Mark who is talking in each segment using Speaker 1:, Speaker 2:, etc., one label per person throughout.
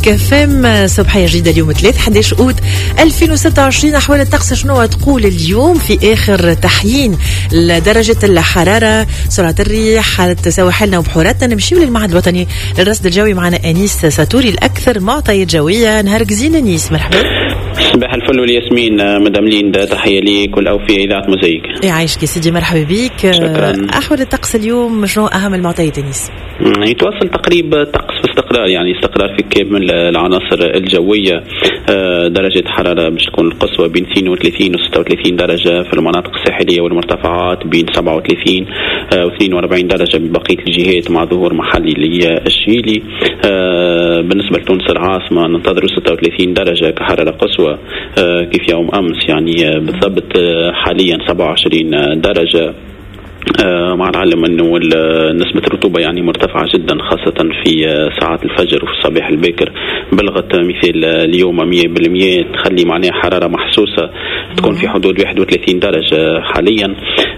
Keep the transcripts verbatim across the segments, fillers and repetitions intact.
Speaker 1: ميك اف ام. صباحية جديدة اليوم ثلاثة أحد عشر أوت ألفين وستة وعشرين. أحوال الطقس شنو تقول اليوم في آخر تحيين لدرجة الحرارة، سرعة الريح، حالة سواحلنا وبحوراتنا. نمشيو للمعهد الوطني للرصد الجوي، معنا أنيس ساتوري الأكثر معطيات جوية. نهار جزين أنيس، مرحبا.
Speaker 2: صباح الفل والياسمين مدام ليندا، تحية لي كل أوفياء إذاعة موزايك.
Speaker 1: يعيشك يا سيدي، مرحبا بك.
Speaker 2: شكرا.
Speaker 1: أحوال الطقس اليوم شنو أهم المعطيات أنيس؟
Speaker 2: يتواصل تقريب طقس في استقرار، يعني استقرار في كامل العناصر الجوية. درجة حرارة باش تكون القصوى بين اثنين وثلاثين و ستة وثلاثين درجة في المناطق الساحلية والمرتفعات، بين سبعة وثلاثين و اثنين وأربعين درجة ببقية الجهات مع ظهور محلي للشيلي. بالنسبة لتونس العاصمة ننتظر ستة وثلاثين درجة كحرارة قصوى كيف يوم أمس، يعني بالضبط حاليا سبعة وعشرين درجة. مع العلم أنه نسبة الرطوبة يعني مرتفعة جدا، خاصة في ساعات الفجر وفي الصباح الباكر. بلغت مثال اليوم مية بالمية، تخلي معناها حرارة محسوسة تكون في حدود واحد وثلاثين درجة حاليا.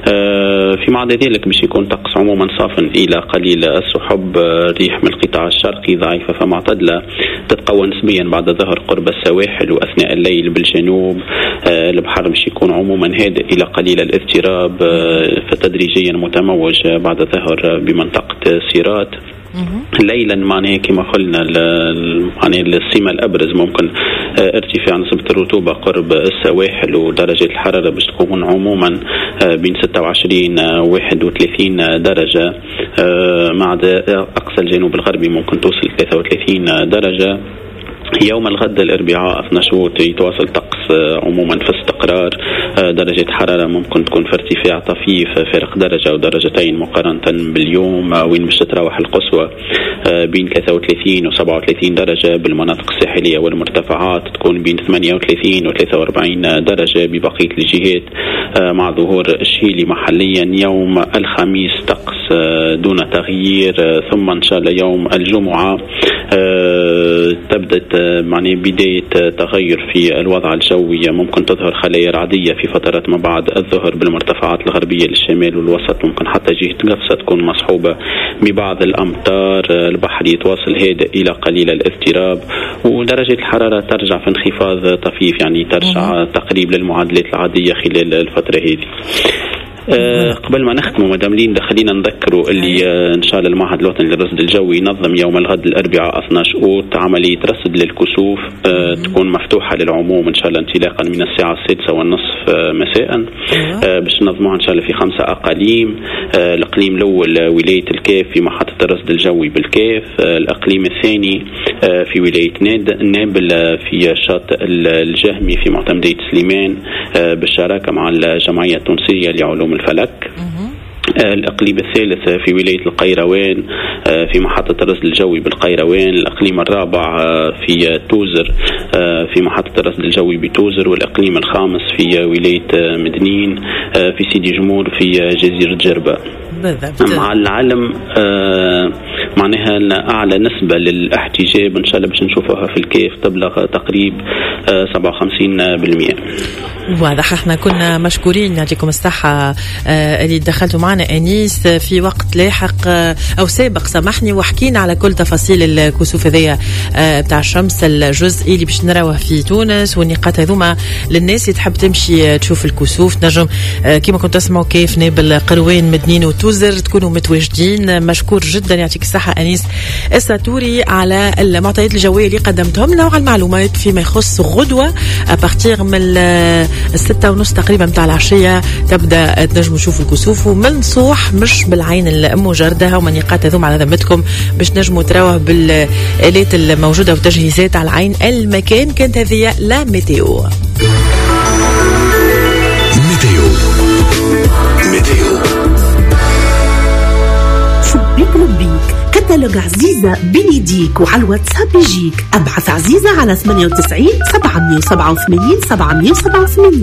Speaker 2: في معنى ذلك باش يكون طقس عموما صافن إلى قليل السحب، ريح من القطاع الشرقي ضعيفة فمعتدلة، تتقوى نسبيا بعد ظهر قرب السواحل وأثناء الليل بالجنوب. البحر باش يكون عموما هادئ إلى قليل الاضطراب، فتدريجيا متموج بعد ظهر بمنطقة سيرات. ليلا معناه كما قلنا يعني السمة الأبرز ممكن ارتفاع نسبة الرطوبة قرب السواحل، ودرجة الحرارة باش تكون عموما بين ستة وعشرين و واحد وثلاثين درجة، مع أقصى الجنوب الغربي ممكن توصل ثلاثة وثلاثين درجة. يوم الغد الأربعاء اثني عشر يتواصل طقس عموما في استقرار، درجة حرارة ممكن تكون في ارتفاع طفيف فارق درجة أو درجتين مقارنة باليوم، وين مش تتراوح القصوى بين ثلاثة وثلاثين و سبعة وثلاثين درجة بالمناطق الساحلية والمرتفعات، تكون بين ثمانية وثلاثين و ثلاثة وأربعين درجة ببقية الجهات مع ظهور الشيلي محليا. يوم الخميس طقس دون تغيير، ثم إن شاء الله يوم الجمعة تبدأ معني بداية تغير في الوضع الجوي، ممكن تظهر خلايا رعدية في فترات ما بعد الظهر بالمرتفعات الغربية للشمال والوسط، ممكن حتى جهة قفصة تكون مصحوبة ببعض الأمطار. البحر يتواصل هادئ إلى قليل الاضطراب، ودرجة الحرارة ترجع في انخفاض طفيف، يعني ترجع تقريب للمعادلات العادية خلال الفترة هذه. أه قبل ما نختم مدام ليندا خلينا نذكروا اللي أه ان شاء الله المعهد الوطني للرصد الجوي ينظم يوم الغد الاربعاء اثني عشر أوت عمليه رصد للكسوف، أه تكون مفتوحه للعموم ان شاء الله انطلاقا من الساعه السادسة والنصف أه مساء. أه باش ننظموها ان شاء الله في خمسه اقاليم. أه الاقليم الاول ولايه الكاف في محطه الرصد الجوي بالكاف، أه الاقليم الثاني أه في ولايه نابل في الشاطئ الجهمي في معتمديه سليمان أه بالشراكه مع الجمعيه التونسيه لعلوم الفلك. الأقليم الثالث في ولاية القيروان في محطة الرصد الجوي بالقيروان. الأقليم الرابع في توزر في محطة الرصد الجوي بتوزر. والأقليم الخامس في ولاية مدنين في سيدي جمور في جزيرة جربة. مع العلم معناها أعلى نسبة للاحتجاب إن شاء الله باش نشوفها في الكيف تبلغ تقريب سبعة وخمسين بالمئة.
Speaker 1: واضح. احنا كنا مشكورين، يعطيكم الصحة اللي دخلتوا معنا أنيس في وقت لاحق أو سابق سامحني، وحكينا على كل تفاصيل الكسوف هذيا بتاع الشمس الجزئي اللي باش نراوه في تونس، والنقاط هذوما للناس اللي تحب تمشي تشوف الكسوف. نجم كما كنت تسمعوا كيف نابل قروان مدنين وتوزر تكونوا متواجدين. مشكور جدا، يعطيك الصحة أنيس الساتوري على المعطيات الجوية اللي قدمتهم لنا وعلى المعلومات فيما يخص غدوة أبارتيغ من الستة ونص تقريبا متاع العشية تبدأ تنجموا تشوفوا الكسوف، ومنصوح مش بالعين المجردة. ومن نقاط هذوم على ذمتكم باش نجموا تراوه بالآلات الموجودة وتجهيزات على العين المكان. كانت هذه لا ميتيو
Speaker 3: ميتيو ميتيو
Speaker 4: شبيك لبيك كتالوج عزيزة بيديك وعلى الواتساب يجيك. ابعث عزيزة على ثمانية وتسعين سبعمية وسبعة وثمانين سبعمية وسبعة وثمانين.